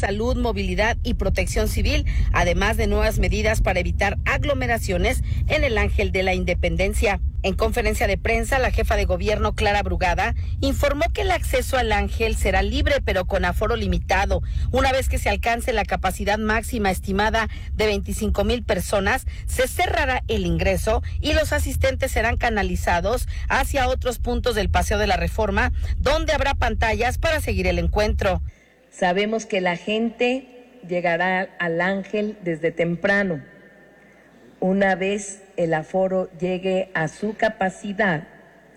salud, movilidad y protección civil, además de nuevas medidas para evitar aglomeraciones en el Ángel de la Independencia. En conferencia de prensa, la jefa de gobierno, Clara Brugada, informó que el acceso al Ángel será libre, pero con aforo limitado. Una vez que se alcance la capacidad máxima estimada de 25,000 personas, se cerrará el ingreso y los asistentes serán canalizados hacia otros puntos del Paseo de la Reforma, donde habrá pantallas para seguir el encuentro. Sabemos que la gente llegará al Ángel desde temprano. Una vez el aforo llegue a su capacidad,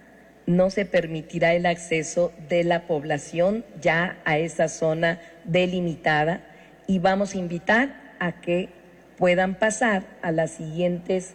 no se permitirá el acceso de la población ya a esa zona delimitada y vamos a invitar a que puedan pasar a las siguientes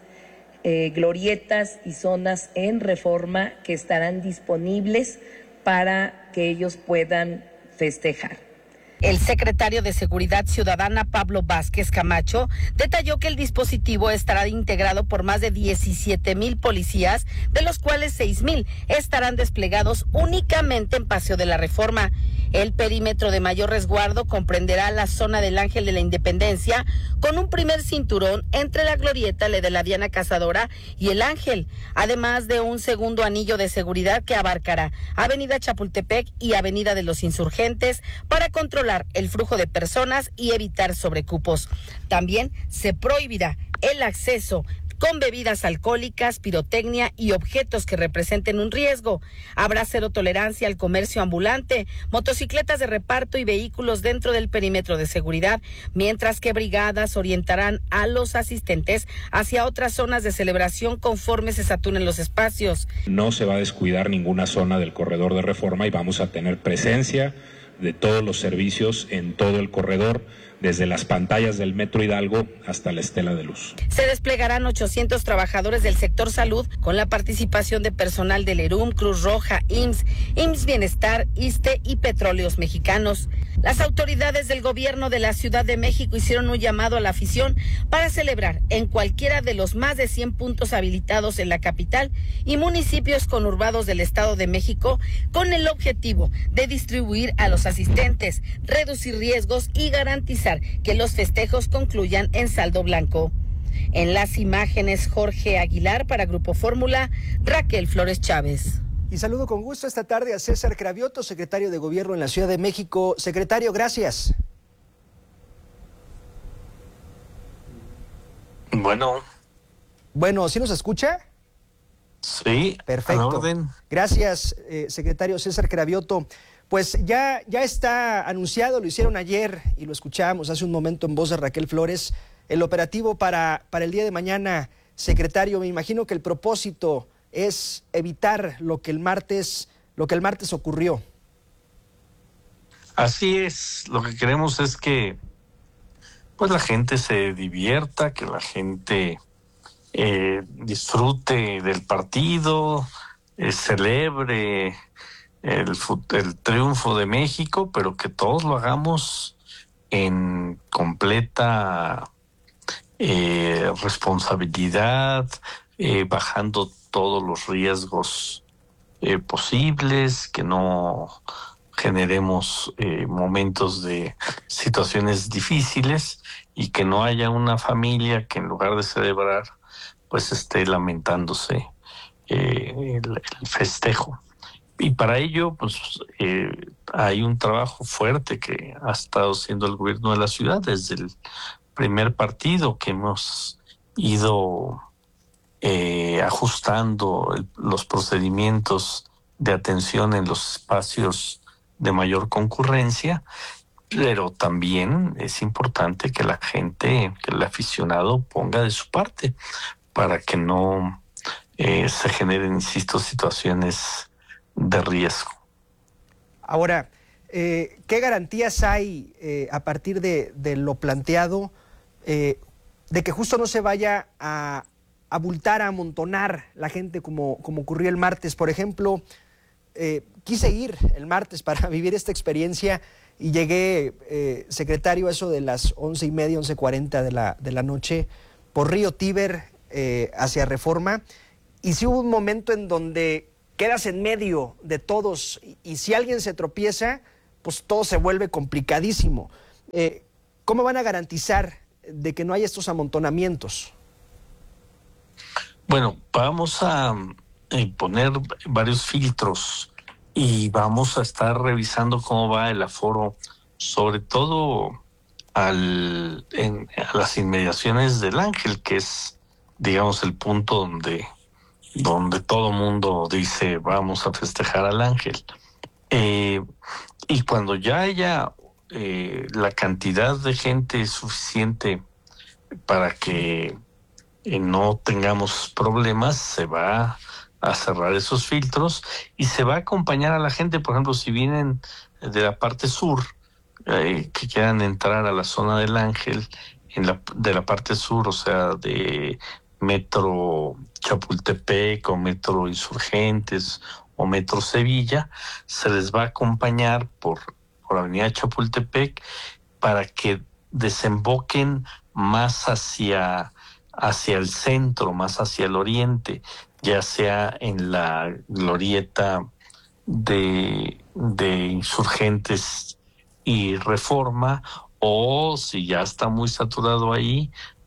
glorietas y zonas en Reforma que estarán disponibles para que ellos puedan festejar. El secretario de Seguridad Ciudadana, Pablo Vázquez Camacho, detalló que el dispositivo estará integrado por más de 17,000 policías, de los cuales 6,000 estarán desplegados únicamente en Paseo de la Reforma. El perímetro de mayor resguardo comprenderá la zona del Ángel de la Independencia, con un primer cinturón entre la glorieta de la Diana Cazadora y el Ángel, además de un segundo anillo de seguridad que abarcará Avenida Chapultepec y Avenida de los Insurgentes para controlar el flujo de personas y evitar sobrecupos. También se prohibirá el acceso con bebidas alcohólicas, pirotecnia y objetos que representen un riesgo. Habrá cero tolerancia al comercio ambulante, motocicletas de reparto y vehículos dentro del perímetro de seguridad, mientras que brigadas orientarán a los asistentes hacia otras zonas de celebración conforme se saturen los espacios. No se va a descuidar ninguna zona del corredor de Reforma y vamos a tener presencia de todos los servicios en todo el corredor, desde las pantallas del Metro Hidalgo hasta la Estela de Luz. Se desplegarán 800 trabajadores del sector salud con la participación de personal del ERUM, Cruz Roja, IMSS Bienestar, ISSSTE y Petróleos Mexicanos. Las autoridades del gobierno de la Ciudad de México hicieron un llamado a la afición para celebrar en cualquiera de los más de 100 puntos habilitados en la capital y municipios conurbados del Estado de México, con el objetivo de distribuir a los asistentes, reducir riesgos y garantizar que los festejos concluyan en saldo blanco. En las imágenes, Jorge Aguilar para Grupo Fórmula, Raquel Flores Chávez. Y saludo con gusto esta tarde a César Cravioto, secretario de Gobierno en la Ciudad de México. Secretario, gracias. Bueno, ¿sí nos escucha? Sí, perfecto. a la orden. Gracias, secretario César Cravioto. Pues ya está anunciado, lo hicieron ayer y lo escuchábamos hace un momento en voz de Raquel Flores, el operativo para el día de mañana. Secretario, me imagino que el propósito es evitar lo que el martes ocurrió. Así es, lo que queremos es que pues la gente se divierta, que la gente disfrute del partido, celebre el triunfo de México, pero que todos lo hagamos en completa responsabilidad, bajando todos los riesgos posibles, que no generemos momentos de situaciones difíciles y que no haya una familia que en lugar de celebrar pues esté lamentándose el festejo. Y para ello, pues, hay un trabajo fuerte que ha estado haciendo el gobierno de la ciudad desde el primer partido, que hemos ido ajustando los procedimientos de atención en los espacios de mayor concurrencia, pero también es importante que la gente, que el aficionado ponga de su parte para que no se generen, insisto, situaciones de riesgo. Ahora, ¿qué garantías hay a partir de lo planteado de que justo no se vaya a abultar, a amontonar la gente como ocurrió el martes? Por ejemplo, quise ir el martes para vivir esta experiencia y llegué, secretario, a eso de las 11:30, 11:40 de la noche, por Río Tíber hacia Reforma, y sí hubo un momento en donde quedas en medio de todos y si alguien se tropieza, pues todo se vuelve complicadísimo. ¿Cómo van a garantizar de que no haya estos amontonamientos? Bueno, vamos a poner varios filtros y vamos a estar revisando cómo va el aforo, sobre todo a las inmediaciones del Ángel, que es, digamos, el punto donde todo mundo dice vamos a festejar al Ángel. Y cuando ya haya la cantidad de gente suficiente para que no tengamos problemas, se va a cerrar esos filtros y se va a acompañar a la gente. Por ejemplo, si vienen de la parte sur, que quieran entrar a la zona del Ángel, de la parte sur, o sea, de Metro Chapultepec o Metro Insurgentes o Metro Sevilla, se les va a acompañar por Avenida Chapultepec para que desemboquen más hacia el centro, más hacia el oriente, ya sea en la glorieta de Insurgentes y Reforma, o si ya está muy saturado ahí,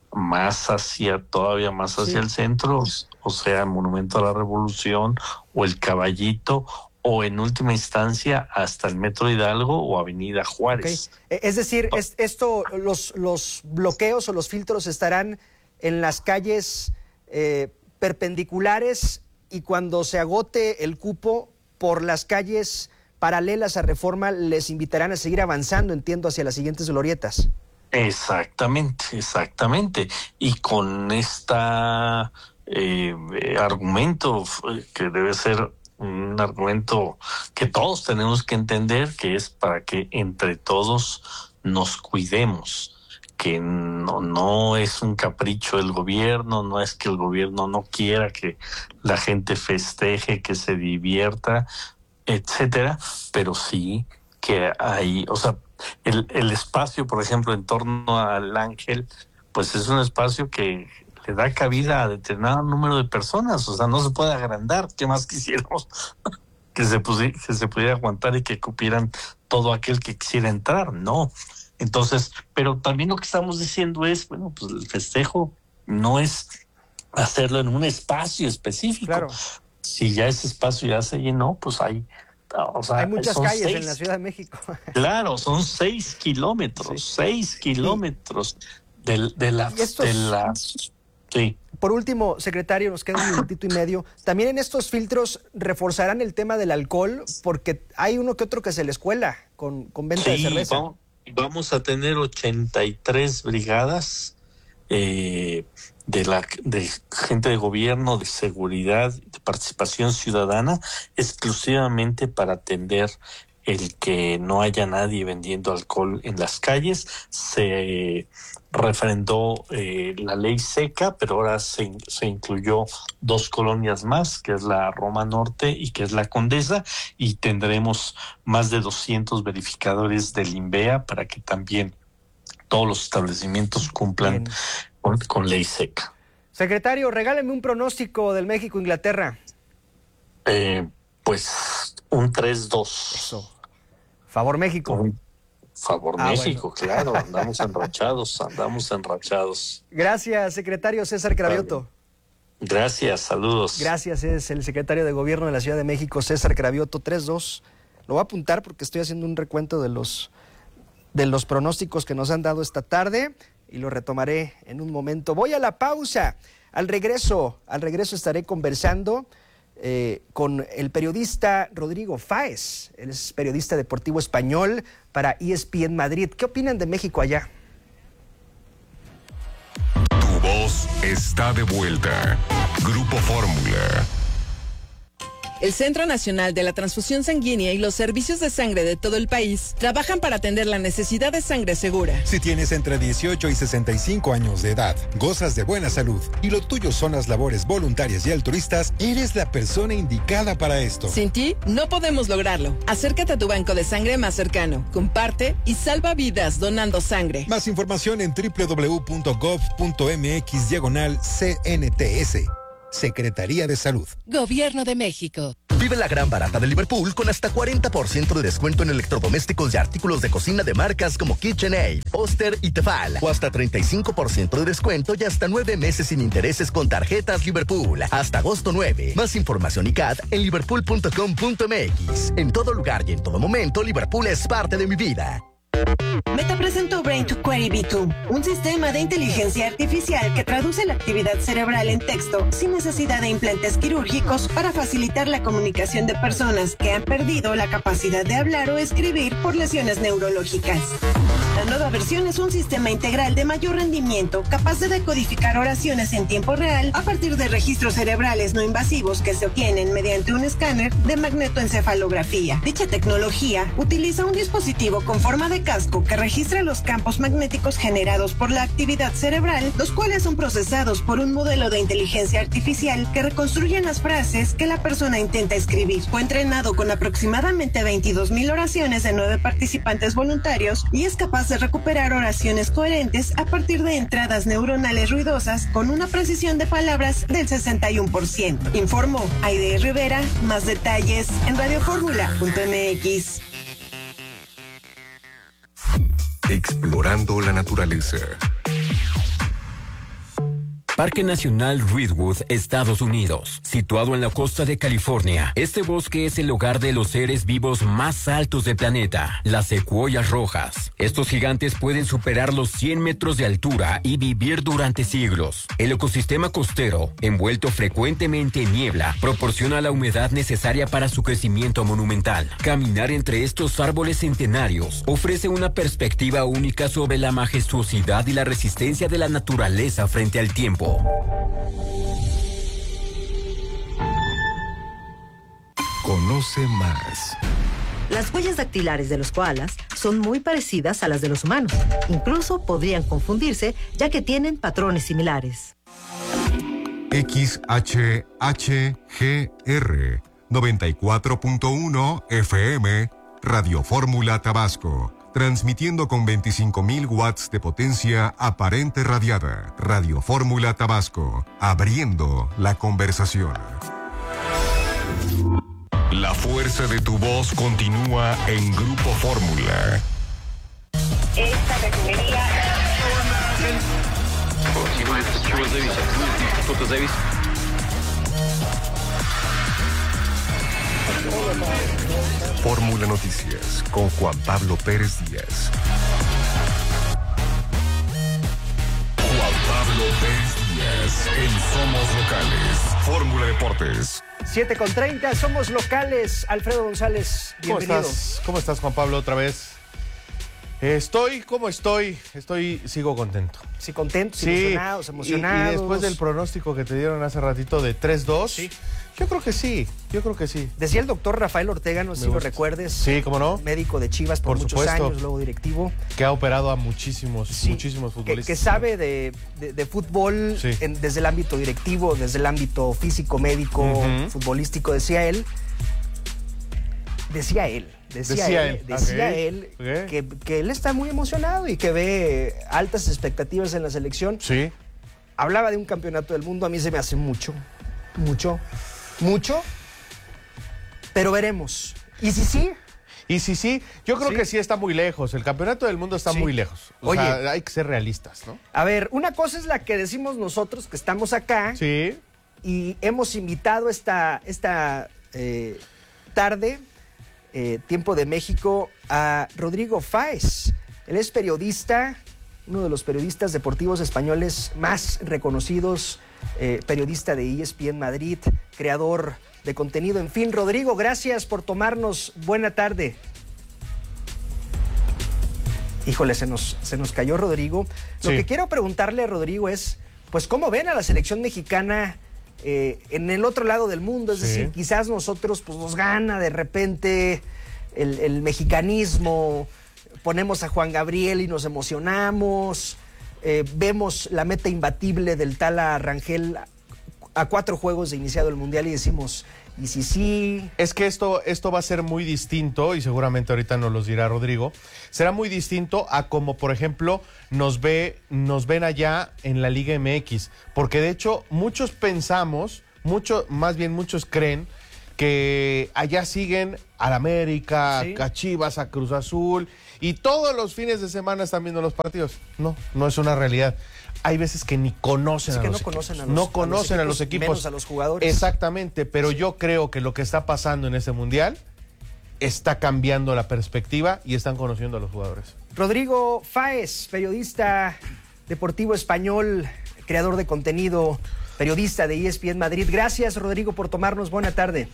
todavía más hacia el centro, o sea, el Monumento a la Revolución o el Caballito, o en última instancia hasta el Metro Hidalgo o Avenida Juárez. Okay. Es decir, los bloqueos o los filtros estarán en las calles perpendiculares, y cuando se agote el cupo por las calles paralelas a Reforma les invitarán a seguir avanzando, entiendo, hacia las siguientes glorietas. Exactamente. Y con esta argumento que debe ser un argumento que todos tenemos que entender, que es para que entre todos nos cuidemos, que no es un capricho del gobierno, no es que el gobierno no quiera que la gente festeje, que se divierta, etcétera, pero sí que hay, o sea, el espacio, por ejemplo, en torno al Ángel, pues es un espacio que le da cabida a determinado número de personas, o sea, no se puede agrandar. ¿Qué más quisiéramos? que se pudiera aguantar y que cupieran todo aquel que quisiera entrar, no. Entonces, pero también lo que estamos diciendo es, bueno, pues el festejo no es hacerlo en un espacio específico. Claro. Si ya ese espacio ya se llenó, pues hay muchas calles en la Ciudad de México. Claro, son 6 kilómetros, 6 kilómetros de la... Sí. Por último, secretario, nos queda un minutito y medio. También en estos filtros reforzarán el tema del alcohol, porque hay uno que otro que se les cuela con venta de cerveza. Vamos a tener 83 brigadas de gente de gobierno, de seguridad, de participación ciudadana, exclusivamente para atender el que no haya nadie vendiendo alcohol en las calles. Se refrendó la ley seca, pero ahora se incluyó 2 colonias más, que es la Roma Norte y que es la Condesa, y tendremos más de 200 verificadores del INVEA para que también todos los establecimientos cumplan con ley seca. Secretario, regáleme un pronóstico del México-Inglaterra. Pues un 3-2. Eso. Favor México. Favor México, bueno. Claro, andamos enrachados. Gracias, secretario César Cravioto. Gracias, saludos. Gracias, es el secretario de Gobierno de la Ciudad de México, César Cravioto, 3-2. Lo voy a apuntar porque estoy haciendo un recuento de los pronósticos que nos han dado esta tarde y lo retomaré en un momento. Voy a la pausa. Al regreso estaré conversando con el periodista Rodrigo Fáez. Él es periodista deportivo español para ESPN Madrid. ¿Qué opinan de México allá? Tu voz está de vuelta. Grupo Fórmula. El Centro Nacional de la Transfusión Sanguínea y los servicios de sangre de todo el país trabajan para atender la necesidad de sangre segura. Si tienes entre 18 y 65 años de edad, gozas de buena salud y lo tuyo son las labores voluntarias y altruistas, eres la persona indicada para esto. Sin ti, no podemos lograrlo. Acércate a tu banco de sangre más cercano, comparte y salva vidas donando sangre. Más información en www.gov.mx/CNTS. Secretaría de Salud. Gobierno de México. Vive la gran barata de Liverpool con hasta 40% de descuento en electrodomésticos y artículos de cocina de marcas como KitchenAid, Oster y Tefal. O hasta 35% de descuento y hasta 9 meses sin intereses con tarjetas Liverpool. Hasta agosto 9. Más información y CAT en liverpool.com.mx. En todo lugar y en todo momento, Liverpool es parte de mi vida. Meta presentó Brain to Query V2, un sistema de inteligencia artificial que traduce la actividad cerebral en texto sin necesidad de implantes quirúrgicos para facilitar la comunicación de personas que han perdido la capacidad de hablar o escribir por lesiones neurológicas. La nueva versión es un sistema integral de mayor rendimiento capaz de decodificar oraciones en tiempo real a partir de registros cerebrales no invasivos que se obtienen mediante un escáner de magnetoencefalografía. Dicha tecnología utiliza un dispositivo con forma de casco que registra los campos magnéticos generados por la actividad cerebral, los cuales son procesados por un modelo de inteligencia artificial que reconstruyen las frases que la persona intenta escribir. Fue entrenado con aproximadamente 22,000 oraciones de 9 participantes voluntarios y es capaz de recuperar oraciones coherentes a partir de entradas neuronales ruidosas con una precisión de palabras del 61%. Informó Aide Rivera. Más detalles en radioformula.mx. Explorando la naturaleza. Parque Nacional Redwood, Estados Unidos. Situado en la costa de California, este bosque es el hogar de los seres vivos más altos del planeta, las secuoyas rojas. Estos gigantes pueden superar los 100 metros de altura y vivir durante siglos. El ecosistema costero, envuelto frecuentemente en niebla, proporciona la humedad necesaria para su crecimiento monumental. Caminar entre estos árboles centenarios ofrece una perspectiva única sobre la majestuosidad y la resistencia de la naturaleza frente al tiempo. Conoce más. Las huellas dactilares de los koalas son muy parecidas a las de los humanos. Incluso podrían confundirse, ya que tienen patrones similares. XHHGR 94.1 FM Radio Fórmula Tabasco. Transmitiendo con 25,000 watts de potencia aparente radiada. Radio Fórmula Tabasco. Abriendo la conversación. La fuerza de tu voz continúa en Grupo Fórmula. Esta refinería... Fórmula Noticias con Juan Pablo Pérez Díaz. Juan Pablo Pérez Díaz en Somos Locales. Fórmula Deportes. 7:30, somos locales. Alfredo González, bienvenido. ¿Cómo estás, Juan Pablo, otra vez? Sigo contento. Sí, contentos, sí, emocionados. Y después del pronóstico que te dieron hace ratito de 3-2, sí. Yo creo que sí. Decía el doctor Rafael Ortega, no sé si lo recuerdes. Sí, ¿cómo no? Médico de Chivas por muchos años, luego directivo. Que ha operado a muchísimos futbolistas. Que sabe de fútbol desde el ámbito directivo, desde el ámbito físico, médico, futbolístico, decía él que él está muy emocionado y que ve altas expectativas en la selección. Sí. Hablaba de un campeonato del mundo, a mí se me hace mucho, pero veremos. ¿Y si sí? Yo creo que sí está muy lejos. El campeonato del mundo está muy lejos. Oye, hay que ser realistas, ¿no? A ver, una cosa es la que decimos nosotros que estamos acá. Sí. Y hemos invitado esta tarde, Tiempo de México, a Rodrigo Fáez. Él es periodista, uno de los periodistas deportivos españoles más reconocidos, periodista de ESPN Madrid, creador de contenido. En fin, Rodrigo, gracias por tomarnos. Buena tarde. Híjole, se nos cayó Rodrigo. Lo que quiero preguntarle a Rodrigo es, pues, ¿cómo ven a la selección mexicana en el otro lado del mundo? Es decir, quizás nosotros pues nos gana de repente el mexicanismo, ponemos a Juan Gabriel y nos emocionamos, vemos la meta imbatible del Tala Rangel a 4 juegos de iniciado el Mundial y decimos, ¿y si sí? Es que esto va a ser muy distinto, y seguramente ahorita nos los dirá Rodrigo, será muy distinto a como, por ejemplo, nos ven allá en la Liga MX, porque de hecho muchos pensamos, muchos creen que allá siguen al América, Sí. a Chivas, a Cruz Azul, y todos los fines de semana están viendo los partidos. No es una realidad. Hay veces que ni conocen Es a que los no conocen equipos. a los- No conocen a los equipos. menos a los jugadores. Exactamente, pero yo creo que lo que está pasando en este mundial está cambiando la perspectiva y están conociendo a los jugadores. Rodrigo Fáez, periodista deportivo español, creador de contenido, periodista de ESPN Madrid. Gracias, Rodrigo, por tomarnos. Buena tarde.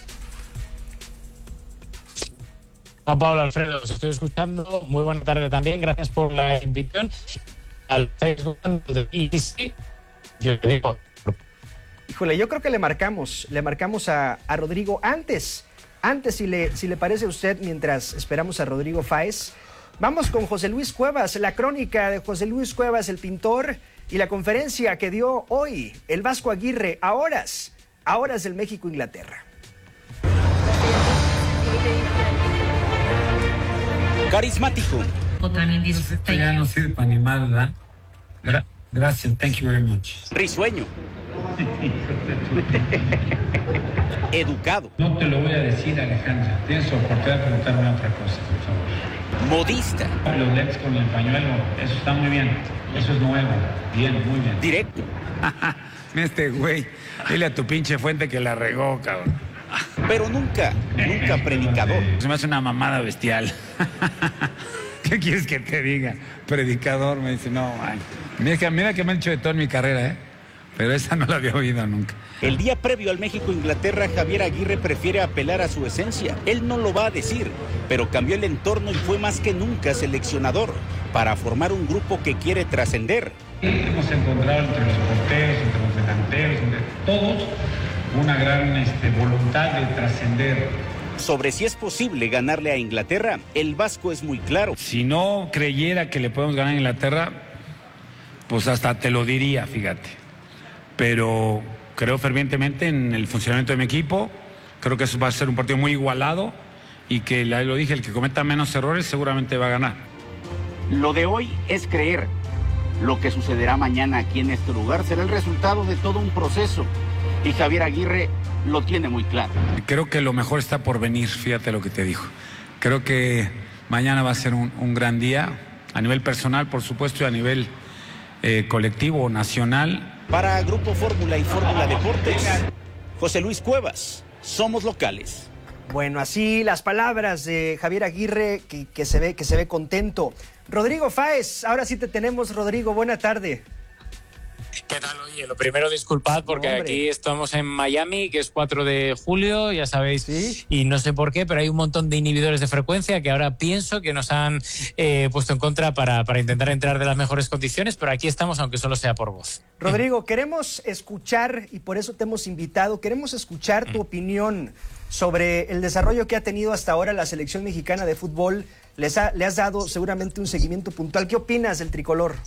Juan Pablo, Alfredo, os estoy escuchando. Muy buena tarde también. Gracias por la invitación al Facebook de EC. Yo te digo, Híjole, yo creo que le marcamos a Rodrigo antes, si le parece a usted, mientras esperamos a Rodrigo Fáez. Vamos con José Luis Cuevas, la crónica de José Luis Cuevas, el pintor, y la conferencia que dio hoy el Vasco Aguirre a horas del México-Inglaterra. Carismático. También dice, ya no sirve para ni mal, ¿verdad? Gracias, thank you very much. Risueño. Educado. No te lo voy a decir, Alejandra. Tienes oportunidad de preguntarme otra cosa, por favor. Modista. Los leds con el pañuelo, eso está muy bien. Eso es nuevo. Bien, muy bien. Directo. Este güey, dile a tu pinche fuente que la regó, cabrón. Pero nunca predicador. Se me hace una mamada bestial. ¿Qué quieres que te diga? Predicador, me dice, no, man. Mira que me han hecho de todo en mi carrera, ¿eh? Pero esa no la había oído nunca. El día previo al México-Inglaterra, Javier Aguirre prefiere apelar a su esencia. Él no lo va a decir, pero cambió el entorno y fue más que nunca seleccionador para formar un grupo que quiere trascender. Hemos encontrado entre los porteros, entre los delanteros, entre todos, una gran voluntad de trascender. Sobre si es posible ganarle a Inglaterra, el Vasco es muy claro. Si no creyera que le podemos ganar a Inglaterra, pues hasta te lo diría, fíjate. Pero creo fervientemente en el funcionamiento de mi equipo. Creo que eso va a ser un partido muy igualado y que, lo dije, el que cometa menos errores seguramente va a ganar. Lo de hoy es creer. Lo que sucederá mañana aquí en este lugar será el resultado de todo un proceso. Y Javier Aguirre lo tiene muy claro. Creo que lo mejor está por venir, fíjate lo que te dijo. Creo que mañana va a ser un gran día, a nivel personal, por supuesto, y a nivel colectivo, nacional. Para Grupo Fórmula y Fórmula Deportes, José Luis Cuevas, somos locales. Bueno, así las palabras de Javier Aguirre, que se ve contento. Rodrigo Fáez, ahora sí te tenemos, Rodrigo, buena tarde. ¿qué tal? Oye, lo primero disculpad porque Hombre. aquí estamos en Miami, que es 4 de julio, ya sabéis, ¿sí? Y no sé por qué, pero hay un montón de inhibidores de frecuencia que ahora pienso que nos han puesto en contra para intentar entrar de las mejores condiciones, pero aquí estamos, aunque solo sea por voz. Rodrigo, queremos escuchar, y por eso te hemos invitado, queremos escuchar tu opinión sobre el desarrollo que ha tenido hasta ahora la selección mexicana de fútbol. Le has dado seguramente un seguimiento puntual. ¿Qué opinas del tricolor?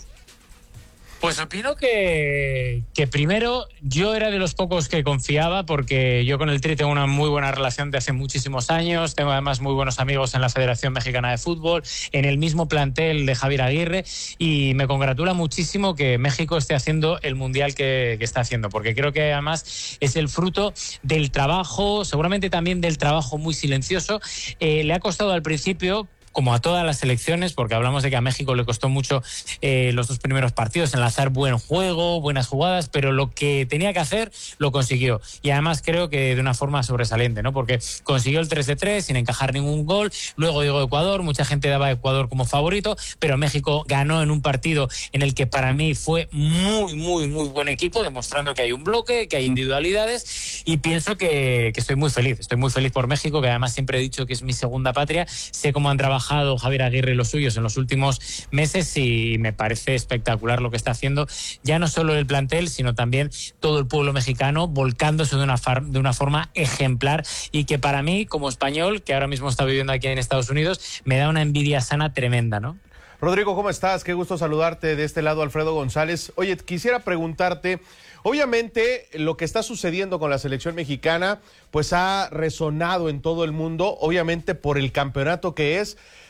Pues opino que primero yo era de los pocos que confiaba, porque yo con el Tri tengo una muy buena relación de hace muchísimos años, tengo además muy buenos amigos en la Federación Mexicana de Fútbol, en el mismo plantel de Javier Aguirre, y me congratula muchísimo que México esté haciendo el Mundial que está haciendo, porque creo que además es el fruto del trabajo, seguramente también del trabajo muy silencioso. Le ha costado al principio, como a todas las selecciones, porque hablamos de que a México le costó mucho los 2 primeros partidos, enlazar buen juego, buenas jugadas, pero lo que tenía que hacer lo consiguió. Y además creo que de una forma sobresaliente, ¿no? Porque consiguió el 3-3 sin encajar ningún gol, luego llegó Ecuador, mucha gente daba a Ecuador como favorito, pero México ganó en un partido en el que para mí fue muy, muy, muy buen equipo, demostrando que hay un bloque, que hay individualidades, y pienso que estoy muy feliz por México, que además siempre he dicho que es mi segunda patria, sé cómo han trabajado Javier Aguirre y los suyos en los últimos meses y me parece espectacular lo que está haciendo, ya no solo el plantel, sino también todo el pueblo mexicano volcándose de una forma ejemplar, y que para mí, como español, que ahora mismo está viviendo aquí en Estados Unidos, me da una envidia sana tremenda, ¿no? Rodrigo, ¿cómo estás? Qué gusto saludarte. De este lado, Alfredo González. Oye, quisiera preguntarte, obviamente lo que está sucediendo con la selección mexicana pues ha resonado en todo el mundo, obviamente por el campeonato que es,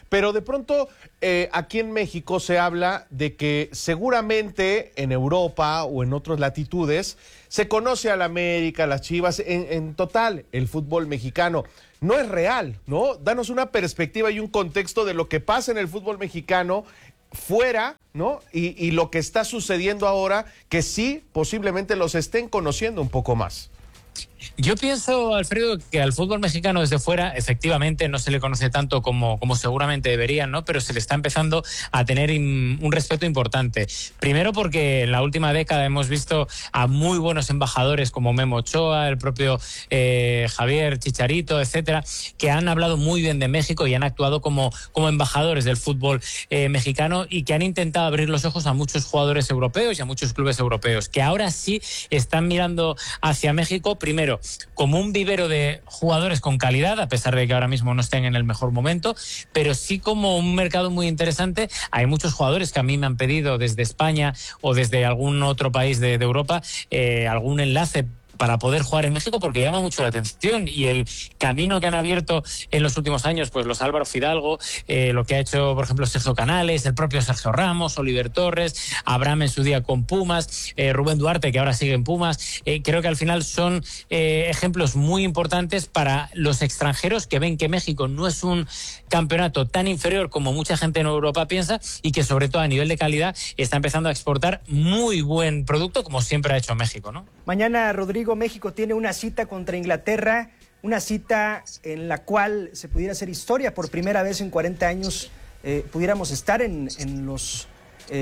Pero de pronto aquí en México se habla de que seguramente en Europa o en otras latitudes se conoce a la América, a las Chivas, en total el fútbol mexicano. No es real, ¿no? Danos una perspectiva y un contexto de lo que pasa en el fútbol mexicano fuera, ¿no? Y lo que está sucediendo ahora, que sí, posiblemente los estén conociendo un poco más. Yo pienso, Alfredo, que al fútbol mexicano desde fuera, efectivamente, no se le conoce tanto como seguramente deberían, ¿no? Pero se le está empezando a tener un respeto importante. Primero porque en la última década hemos visto a muy buenos embajadores como Memo Ochoa, el propio Javier Chicharito, etcétera, que han hablado muy bien de México y han actuado como embajadores del fútbol mexicano y que han intentado abrir los ojos a muchos jugadores europeos y a muchos clubes europeos, que ahora sí están mirando hacia México, primero, como un vivero de jugadores con calidad, a pesar de que ahora mismo no estén en el mejor momento, pero sí como un mercado muy interesante. Hay muchos jugadores que a mí me han pedido desde España o desde algún otro país de Europa algún enlace para poder jugar en México, porque llama mucho la atención, y el camino que han abierto en los últimos años, pues los Álvaro Fidalgo, lo que ha hecho, por ejemplo, Sergio Canales, el propio Sergio Ramos, Oliver Torres, Abraham en su día con Pumas, Rubén Duarte, que ahora sigue en Pumas, creo que al final son ejemplos muy importantes para los extranjeros que ven que México no es un campeonato tan inferior como mucha gente en Europa piensa, y que sobre todo a nivel de calidad está empezando a exportar muy buen producto, como siempre ha hecho México, ¿no? Mañana, Rodrigo, México tiene una cita contra Inglaterra, una cita en la cual se pudiera hacer historia. Por primera vez en 40 años pudiéramos estar en los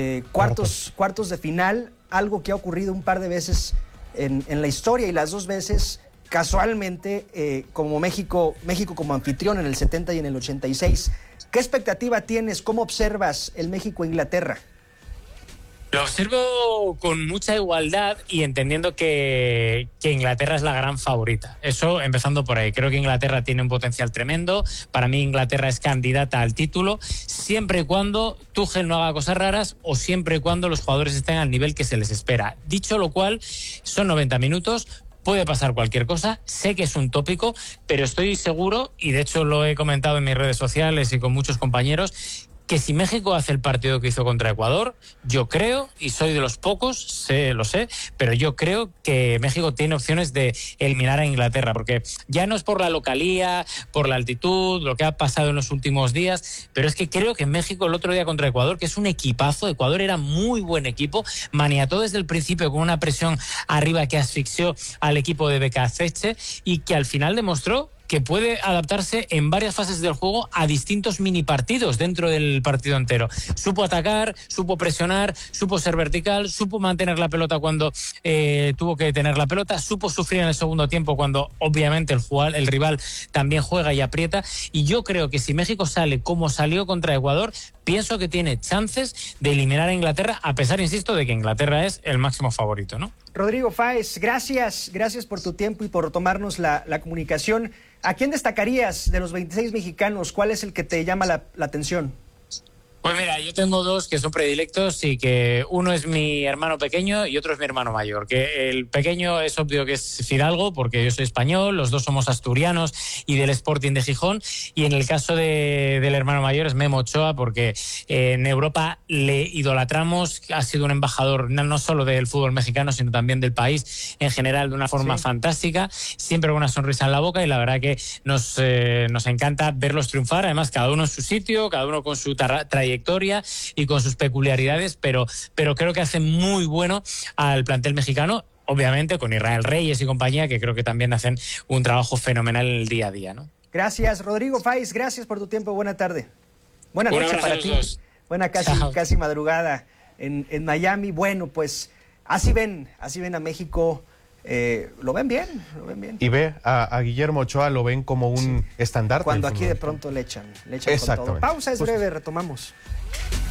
cuartos de final, algo que ha ocurrido un par de veces en la historia, y las dos veces casualmente como México como anfitrión en el 70 y en el 86. ¿Qué expectativa tienes? ¿Cómo observas el México-Inglaterra? Lo observo con mucha igualdad y entendiendo que Inglaterra es la gran favorita. Eso empezando por ahí. Creo que Inglaterra tiene un potencial tremendo. Para mí Inglaterra es candidata al título, siempre y cuando Tuchel no haga cosas raras o siempre y cuando los jugadores estén al nivel que se les espera. Dicho lo cual, son 90 minutos. Puede pasar cualquier cosa, sé que es un tópico, pero estoy seguro, y de hecho lo he comentado en mis redes sociales y con muchos compañeros, que si México hace el partido que hizo contra Ecuador, yo creo, y soy de los pocos, lo sé, pero yo creo que México tiene opciones de eliminar a Inglaterra, porque ya no es por la localía, por la altitud, lo que ha pasado en los últimos días, pero es que creo que México el otro día contra Ecuador, que es un equipazo, Ecuador era muy buen equipo, maniató desde el principio con una presión arriba que asfixió al equipo de Becasseche y que al final demostró que puede adaptarse en varias fases del juego a distintos mini partidos dentro del partido entero. Supo atacar, supo presionar, supo ser vertical, supo mantener la pelota cuando tuvo que tener la pelota, supo sufrir en el segundo tiempo cuando obviamente el rival también juega y aprieta, y yo creo que si México sale como salió contra Ecuador, pienso que tiene chances de eliminar a Inglaterra, a pesar, insisto, de que Inglaterra es el máximo favorito, ¿no? Rodrigo Fáez, gracias por tu tiempo y por tomarnos la comunicación. ¿A quién destacarías de los 26 mexicanos? ¿Cuál es el que te llama la atención? Pues mira, yo tengo dos que son predilectos y que uno es mi hermano pequeño y otro es mi hermano mayor. Que el pequeño es obvio que es Fidalgo, porque yo soy español, los dos somos asturianos y del Sporting de Gijón. Y en el caso del hermano mayor es Memo Ochoa, porque en Europa le idolatramos. Ha sido un embajador no solo del fútbol mexicano, sino también del país en general de una forma fantástica, siempre con una sonrisa en la boca, y la verdad que nos encanta verlos triunfar. Además, cada uno en su sitio, cada uno con su trayectoria y con sus peculiaridades, pero creo que hace muy bueno al plantel mexicano, obviamente con Israel Reyes y compañía, que creo que también hacen un trabajo fenomenal en el día a día, ¿no? Gracias, Rodrigo Fáez, gracias por tu tiempo, buena tarde. Buena noche para ti. Buena casi madrugada en Miami. Bueno, pues así ven a México. Lo ven bien. Y ve a Guillermo Ochoa, lo ven como un estandarte. Cuando aquí de pronto le echan con todo. Pausa, es breve, retomamos.